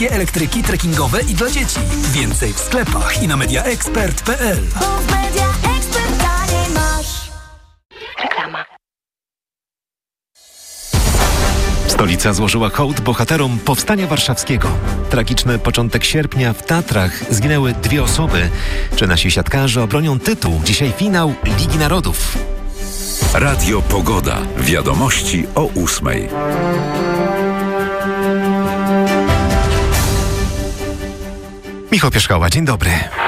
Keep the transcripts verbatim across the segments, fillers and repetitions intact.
wszystkie elektryki trekkingowe i dla dzieci. Więcej w sklepach i na media expert kropka p l. Reklama. Stolica złożyła hołd bohaterom Powstania Warszawskiego. Tragiczny początek sierpnia w Tatrach zginęły dwie osoby. Czy nasi siatkarze obronią tytuł? Dzisiaj finał Ligi Narodów. Radio Pogoda. Wiadomości o ósmej. Michał Pierzchała, dzień dobry.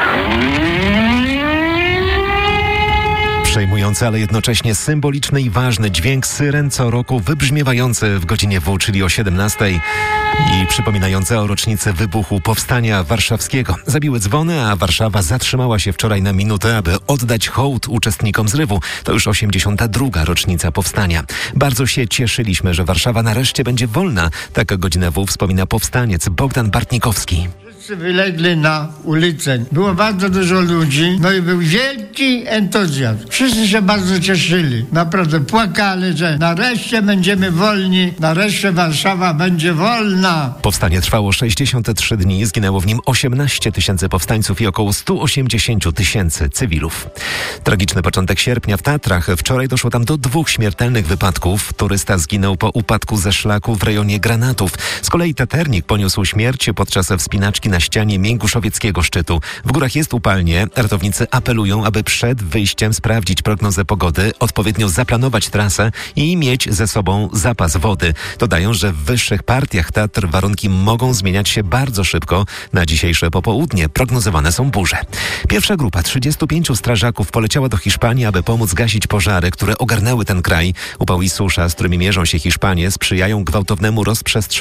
Przejmujący, ale jednocześnie symboliczny i ważny dźwięk syren co roku wybrzmiewający w godzinie W, czyli o siedemnastej i przypominający o rocznicy wybuchu Powstania Warszawskiego. Zabiły dzwony, a Warszawa zatrzymała się wczoraj na minutę, aby oddać hołd uczestnikom zrywu. To już osiemdziesiąta druga rocznica Powstania. Bardzo się cieszyliśmy, że Warszawa nareszcie będzie wolna. Tak godzinę W wspomina powstaniec Bogdan Bartnikowski. Wszyscy wylegli na ulicę. Było bardzo dużo ludzi, no i był wielki entuzjazm. Wszyscy się bardzo cieszyli. Naprawdę płakali, że nareszcie będziemy wolni, nareszcie Warszawa będzie wolna. Powstanie trwało sześćdziesiąt trzy dni, zginęło w nim osiemnaście tysięcy powstańców i około sto osiemdziesiąt tysięcy cywilów. Tragiczny początek sierpnia w Tatrach. Wczoraj doszło tam do dwóch śmiertelnych wypadków. Turysta zginął po upadku ze szlaku w rejonie Granatów. Z kolei taternik poniósł śmierć podczas wspinaczki na ścianie Mięguszowieckiego szczytu. W górach jest upalnie. Ratownicy apelują, aby przed wyjściem sprawdzić prognozę pogody, odpowiednio zaplanować trasę i mieć ze sobą zapas wody. Dodają, że w wyższych partiach Tatr warunki mogą zmieniać się bardzo szybko. Na dzisiejsze popołudnie prognozowane są burze. Pierwsza grupa trzydziestu pięciu strażaków poleciała do Hiszpanii, aby pomóc gasić pożary, które ogarnęły ten kraj. Upał i susza, z którymi mierzą się Hiszpanie, sprzyjają gwałtownemu rozprzestrzenianiu